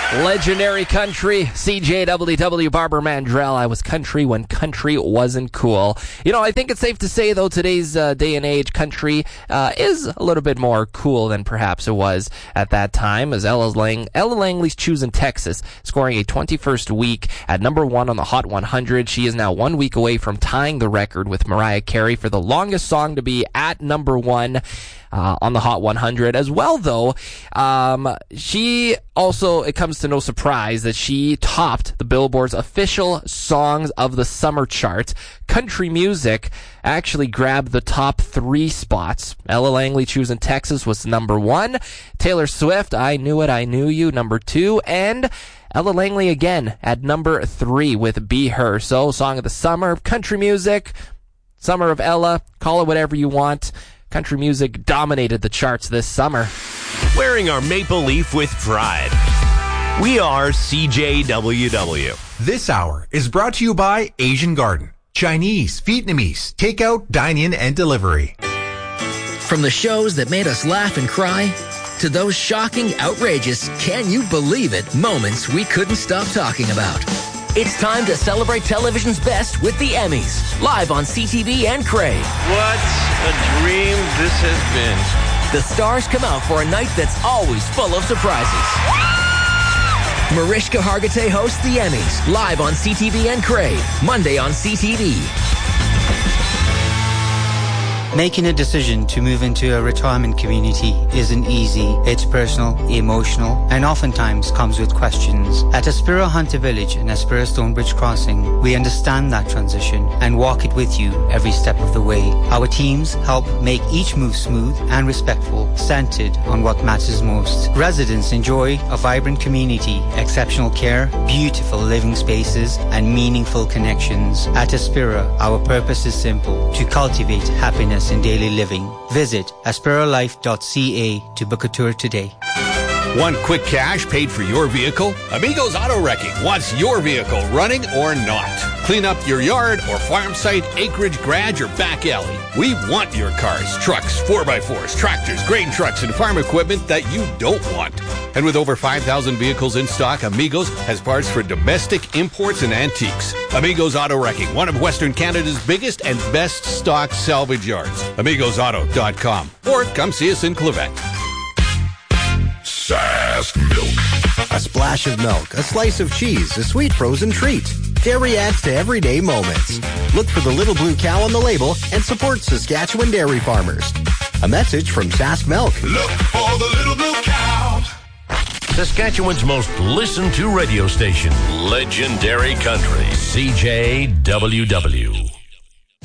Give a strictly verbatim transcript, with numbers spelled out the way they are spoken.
Legendary country, C J W W, Barbara Mandrell. I was country when country wasn't cool. You know, I think it's safe to say, though, today's uh, day and age, country uh, is a little bit more cool than perhaps it was at that time, as Ella, Lang- Ella Langley's Choosing Texas, scoring a twenty-first week at number one on the Hot one hundred. She is now one week away from tying the record with Mariah Carey for the longest song to be at number one Uh, on the Hot one hundred. As well, though, um, she also, it comes to no surprise that she topped the Billboard's official Songs of the Summer chart. Country music actually grabbed the top three spots. Ella Langley, Choosing Texas, was number one. Taylor Swift, I Knew It, I Knew You, number two. And Ella Langley again at number three with Be Her. So, Song of the Summer, country music, Summer of Ella, call it whatever you want. Country music dominated the charts this summer. Wearing our maple leaf with pride. We are C J W W. This hour is brought to you by Asian Garden. Chinese, Vietnamese, takeout, dine-in, and delivery. From the shows that made us laugh and cry, to those shocking, outrageous, can you believe it moments we couldn't stop talking about. It's time to celebrate television's best with the Emmys, live on C T V and Crave. What a dream this has been. The stars come out for a night that's always full of surprises. Mariska Hargitay hosts the Emmys, live on C T V and Crave, Monday on C T V. Making a decision to move into a retirement community isn't easy. It's personal, emotional, and oftentimes comes with questions. At Aspira Hunter Village and Aspira Stonebridge Crossing, we understand that transition and walk it with you every step of the way. Our teams help make each move smooth and respectful, centered on what matters most. Residents enjoy a vibrant community, exceptional care, beautiful living spaces, and meaningful connections. At Aspira, our purpose is simple: to cultivate happiness in daily living. Visit aspira life dot c a to book a tour today. Want quick cash paid for your vehicle? Amigos Auto Wrecking wants your vehicle running or not. Clean up your yard or farm site, acreage, garage, or back alley. We want your cars, trucks, four by fours, tractors, grain trucks, and farm equipment that you don't want. And with over five thousand vehicles in stock, Amigos has parts for domestic, imports, and antiques. Amigos Auto Wrecking, one of Western Canada's biggest and best stock salvage yards. amigos auto dot com. Or come see us in Quebec. Sask Milk. A splash of milk, a slice of cheese, a sweet frozen treat. Dairy adds to everyday moments. Look for the little blue cow on the label and support Saskatchewan dairy farmers. A message from Sask Milk. Look for the little blue cow. Saskatchewan's most listened to radio station, Legendary Country, C J W W.